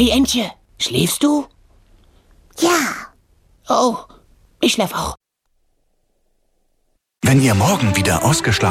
Hey Entje, schläfst du? Ja. Oh, ich schlaf auch. Wenn ihr morgen wieder ausgeschlafen